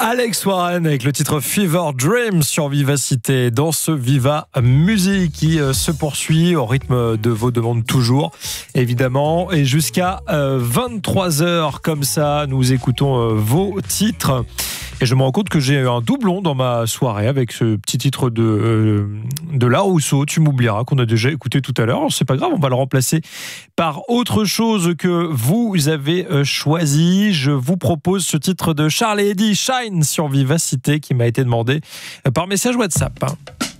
Alex Warren avec le titre Fever Dream sur Vivacité dans ce Viva Musique qui se poursuit au rythme de vos demandes toujours évidemment, et jusqu'à 23h comme ça nous écoutons vos titres. Et je me rends compte que j'ai un doublon dans ma soirée avec ce petit titre de La Rousseau, Tu m'oublieras, qu'on a déjà écouté tout à l'heure. Alors, c'est pas grave, on va le remplacer par autre chose que vous avez choisi. Je vous propose ce titre de Charles et Eddie, Shine sur Vivacité, qui m'a été demandé par message WhatsApp.